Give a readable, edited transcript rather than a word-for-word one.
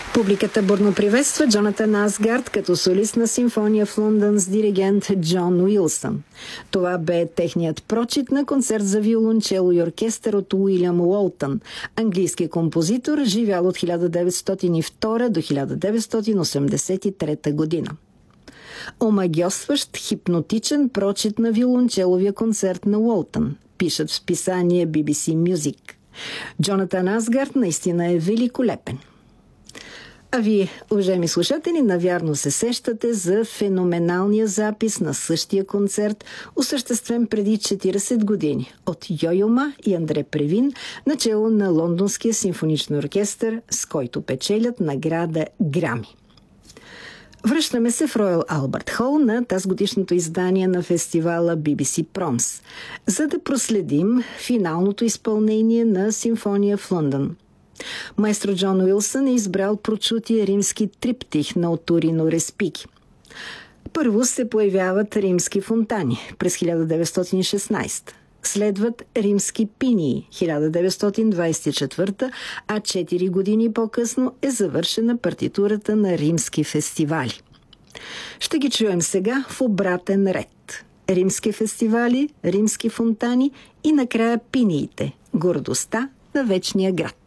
Публиката бурно приветства Джонатан Асгард като солист на симфония в Лондон с диригент Джон Уилсън. Това бе техният прочит на концерт за виолончело и оркестър от Уилям Уолтън, английски композитор, живял от 1902 до 1983 година. Омагьосващ, хипнотичен прочит на виолончеловия концерт на Уолтън, пишат в списание BBC Music. Джонатан Асгард наистина е великолепен. А вие, уважаеми слушатели, навярно се сещате за феноменалния запис на същия концерт, осъществен преди 40 години от Йо-Йо Ма и Андре Превин, начело на Лондонския симфоничен оркестър, с който печелят награда Грами. Връщаме се в Роял Албърт Хол на тазгодишното издание на фестивала BBC Proms, за да проследим финалното изпълнение на симфония в Лондон. Маестро Джон Уилсън е избрал прочутия римски триптих на Оторино Респики. Първо се появяват римски фонтани през 1916. Следват римски пинии 1924, а 4 години по-късно е завършена партитурата на римски фестивали. Ще ги чуем сега в обратен ред. Римски фестивали, римски фонтани и накрая пиниите – гордостта на вечния град.